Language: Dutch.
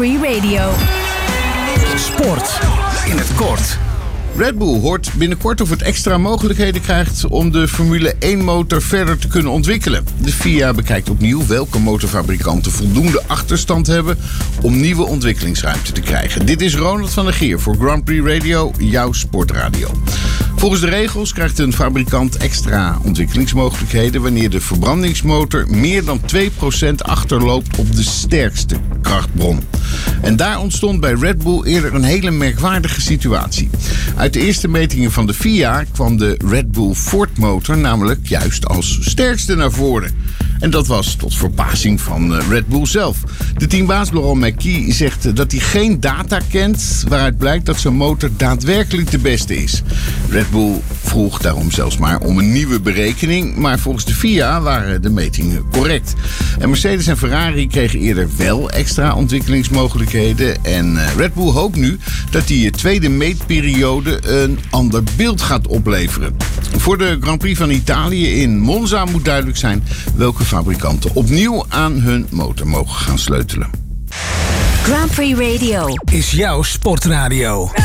Prix Radio. Sport in het kort. Red Bull hoort binnenkort of het extra mogelijkheden krijgt om de Formule 1 motor verder te kunnen ontwikkelen. De FIA bekijkt opnieuw welke motorfabrikanten voldoende achterstand hebben om nieuwe ontwikkelingsruimte te krijgen. Dit is Ronald van der Geer voor Grand Prix Radio, jouw sportradio. Volgens de regels krijgt een fabrikant extra ontwikkelingsmogelijkheden wanneer de verbrandingsmotor meer dan 2% achterloopt op de sterkste krachtbron. En daar ontstond bij Red Bull eerder een hele merkwaardige situatie. Uit de eerste metingen van de FIA kwam de Red Bull Ford motor namelijk juist als sterkste naar voren. En dat was tot verbazing van Red Bull zelf. De teambaas Laurent Mekies zegt dat hij geen data kent waaruit blijkt dat zijn motor daadwerkelijk de beste is. Red Bull vroeg daarom zelfs maar om een nieuwe berekening, maar volgens de FIA waren de metingen correct. En Mercedes en Ferrari kregen eerder wel extra ontwikkelingsmogelijkheden en Red Bull hoopt nu dat die tweede meetperiode een ander beeld gaat opleveren. Voor de Grand Prix van Italië in Monza moet duidelijk zijn welke fabrikanten opnieuw aan hun motor mogen gaan sleutelen. Grand Prix Radio Is jouw sportradio.